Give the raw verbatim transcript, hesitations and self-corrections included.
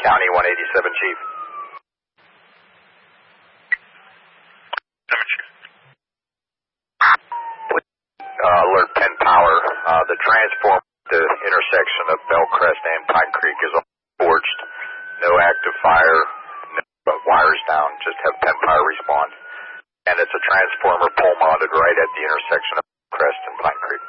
County one eighty-seven, Chief. Uh, alert ten Power. Uh, the transformer at the intersection of Bellcrest and Pine Creek is forged. No active fire, no wires down. Just have ten Power respond. And it's a transformer pole mounted right at the intersection of Bellcrest and Pine Creek.